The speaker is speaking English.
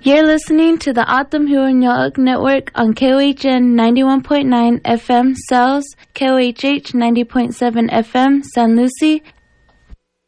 You're listening to the Atam Huanyog Network on KOHN 91.9 FM Cells, KOHH 90.7 FM San Lucie,